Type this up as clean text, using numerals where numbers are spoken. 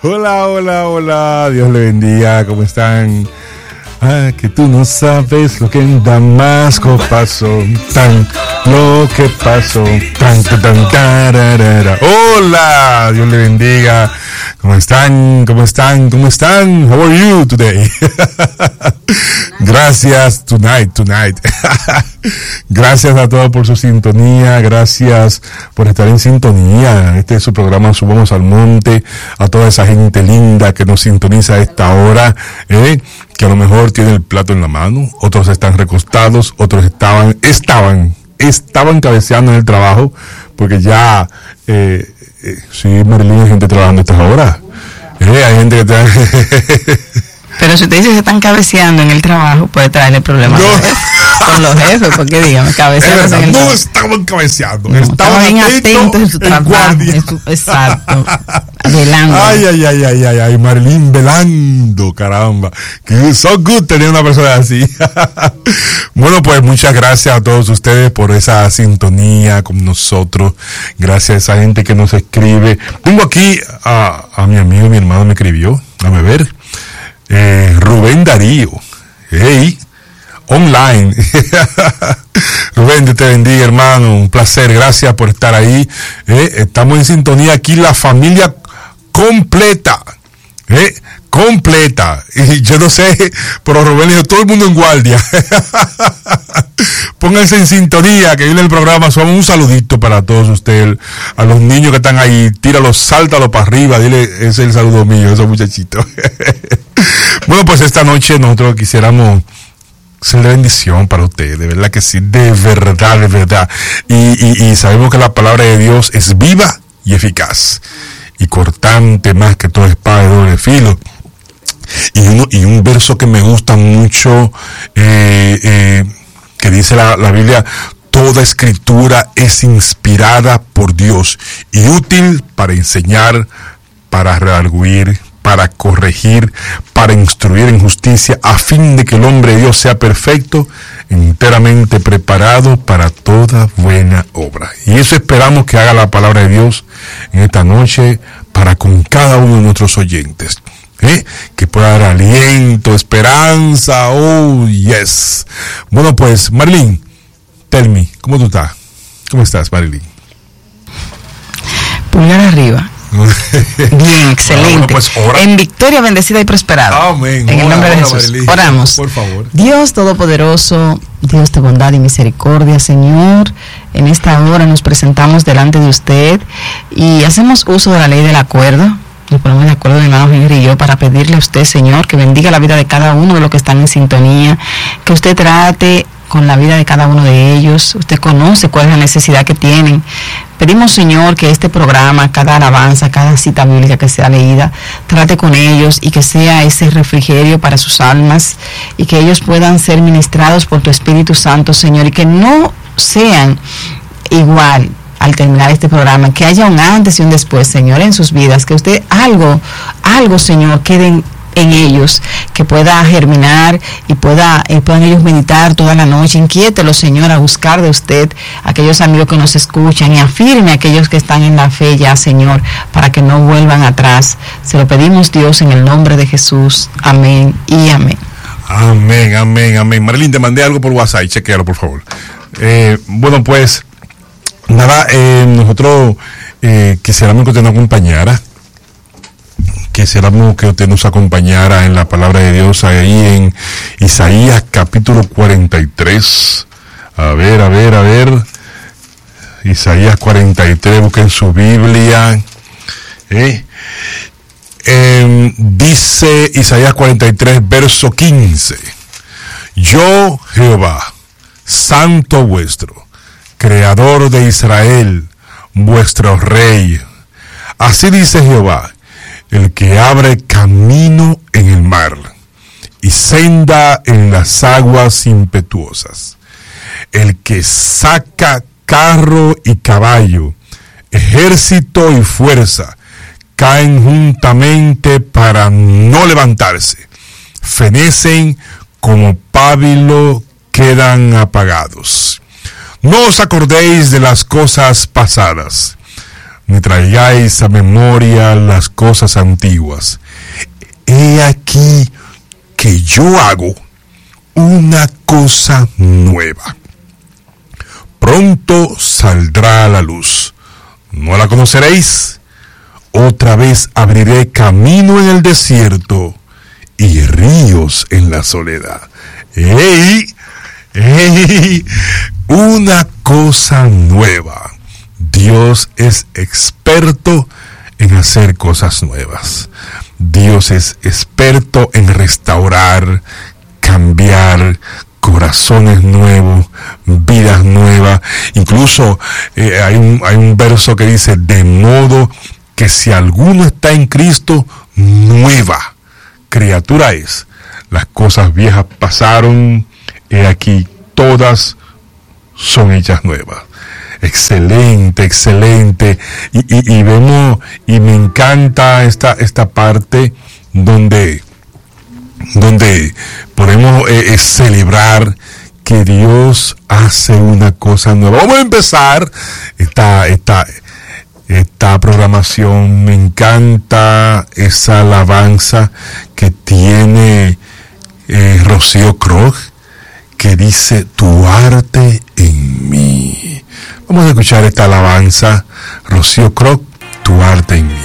Hola, hola, hola. Dios le bendiga. ¿Cómo están? Ah, que tú no sabes lo que en Damasco pasó. Tan, lo que pasó. Tan, tan, tan, tararara. Hola, Dios le bendiga. ¿Cómo están? ¿Cómo están? ¿Cómo están? How are you today? Gracias, tonight. Gracias a todos por su sintonía. Gracias por estar en sintonía. Este es su programa Subamos al Monte. A toda esa gente linda que nos sintoniza a esta hora, que a lo mejor tiene el plato en la mano, otros están recostados, otros estaban cabeceando en el trabajo, porque ya, sí, Marilyn, hay gente trabajando a estas horas. Hay gente que está... Pero si usted dice que están cabeceando en el trabajo, puede traerle problemas con los jefes, porque dígame, cabeceando en el trabajo. No estaban cabeceando, no, estaban bien atentos en su trabajo. Exacto. Velando. Ay, Marilyn, velando, caramba. Que so good tener una persona así. Bueno, pues muchas gracias a todos ustedes por esa sintonía con nosotros. Gracias a esa gente que nos escribe. Tengo aquí a mi amigo, mi hermano me escribió. Déjame ver. Rubén Darío. Hey, online. Rubén, Dios te bendiga, hermano. Un placer. Gracias por estar ahí. Estamos en sintonía aquí, la familia completa. Completa. Y yo no sé, pero Rubén dijo, todo el mundo en guardia. Pónganse en sintonía, que viene el programa. Somos un saludito para todos ustedes. A los niños que están ahí, tíralos, sáltalos para arriba. Dile, ese es el saludo mío, esos muchachitos. Bueno, pues esta noche nosotros quisiéramos ser de bendición para ustedes, de verdad que sí, de verdad. Y sabemos que la palabra de Dios es viva y eficaz, y cortante más que toda espada de doble filo. Y un verso que me gusta mucho, que dice la Biblia: toda escritura es inspirada por Dios y útil para enseñar, para redarguir, para corregir, para instruir en justicia, a fin de que el hombre de Dios sea perfecto, enteramente preparado para toda buena obra. Y eso esperamos que haga la palabra de Dios en esta noche para con cada uno de nuestros oyentes. Que pueda dar aliento, esperanza. Oh, yes. Bueno, pues, Marilyn, tell me, ¿cómo tú estás? ¿Cómo estás, Marilyn? Pulgar arriba. Bien, excelente. Bueno, pues, en victoria, bendecida y prosperada. Amén. En el nombre de Jesús. Marilyn, oramos. por favor. Dios Todopoderoso, Dios de bondad y misericordia, Señor, en esta hora nos presentamos delante de usted y hacemos uso de la ley del acuerdo. Nos ponemos de acuerdo, mi hermano Henry y yo, para pedirle a usted, Señor, que bendiga la vida de cada uno de los que están en sintonía, que usted trate con la vida de cada uno de ellos. Usted conoce cuál es la necesidad que tienen. Pedimos, Señor, que este programa, cada alabanza, cada cita bíblica que sea leída, trate con ellos y que sea ese refrigerio para sus almas y que ellos puedan ser ministrados por tu Espíritu Santo, Señor, y que no sean igual al terminar este programa, que haya un antes y un después, Señor, en sus vidas, que usted algo, Señor, quede en ellos, que pueda germinar y puedan ellos meditar toda la noche. Inquiételos, Señor, a buscar de usted aquellos amigos que nos escuchan y afirme a aquellos que están en la fe ya, Señor, para que no vuelvan atrás. Se lo pedimos, Dios, en el nombre de Jesús. Amén y amén. Amén. Marilyn, te mandé algo por WhatsApp, chequéalo, por favor. Bueno, pues nada, nosotros quisiéramos que usted nos acompañara. Quisiéramos que usted nos acompañara en la palabra de Dios ahí en Isaías capítulo 43. A ver. Isaías 43, busquen su Biblia. Dice Isaías 43, verso 15. Yo, Jehová, santo vuestro, creador de Israel, vuestro rey. Así dice Jehová, el que abre camino en el mar y senda en las aguas impetuosas, el que saca carro y caballo, ejército y fuerza, caen juntamente para no levantarse, fenecen como pábilo, quedan apagados. No os acordéis de las cosas pasadas, ni traigáis a memoria las cosas antiguas. He aquí que yo hago una cosa nueva. Pronto saldrá a la luz. ¿No la conoceréis? Otra vez abriré camino en el desierto y ríos en la soledad. ¡Ey! ¡Ey! Una cosa nueva. Dios es experto en hacer cosas nuevas. Dios es experto en restaurar, cambiar corazones nuevos, vidas nuevas. Incluso hay un verso que dice: de modo que si alguno está en Cristo, nueva criatura es. Las cosas viejas pasaron, he aquí todas son hechas nuevas. Excelente, excelente. Y vemos, y me encanta esta parte donde podemos celebrar que Dios hace una cosa nueva. Vamos a empezar esta programación. Me encanta esa alabanza que tiene Rocío Krog, que dice: tu arte en mí. Vamos a escuchar esta alabanza, Rocío Krog, tu arte en mí.